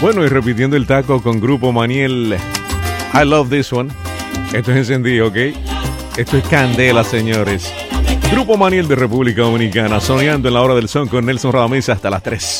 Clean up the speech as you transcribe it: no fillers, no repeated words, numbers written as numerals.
Bueno, y repitiendo el taco con Grupo Maniel, I love this one. Esto es encendido, ¿ok? Esto es candela, señores. Grupo Maniel de República Dominicana, soñando en la hora del son con Nelson Radamés hasta las 3.